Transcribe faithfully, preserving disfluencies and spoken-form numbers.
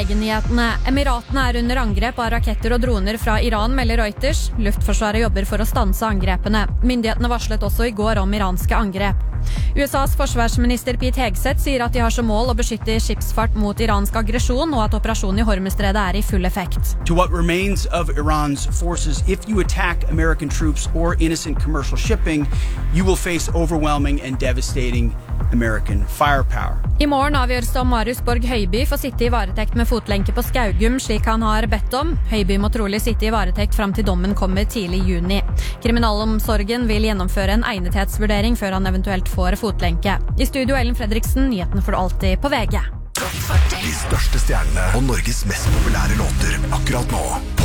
V G-nyhetene. Emiratene er under angrep av raketter og droner fra Iran, melder Reuters. Luftforsvaret jobber for å stanse angrepene. Myndighetene varslet også i går om iranske angrep. U S A's forsvarsminister Pete Hegseth sier at de har som mål å beskytte skipsfart mot iransk aggresjon, og at operasjonen i Hormuzstredet er i full effekt. To what remains of Iran's forces, if you attack American troops or innocent commercial shipping, you will face overwhelming and devastating American firepower. I morgen avgjøres det om Marius Borg Høiby får sitte i varetekt med fotlenke på Skaugum, slik han har bedt om. Høiby må trolig sitte i varetekt fram til dommen kommer tidlig i juni. Kriminalomsorgen vil gjennomføre en egnethetsvurdering før han eventuelt får fotlenke. I studio Ellen Fredriksen, nyhetene får du alltid på V G. De største stjernene og Norges mest populære låter akkurat nå.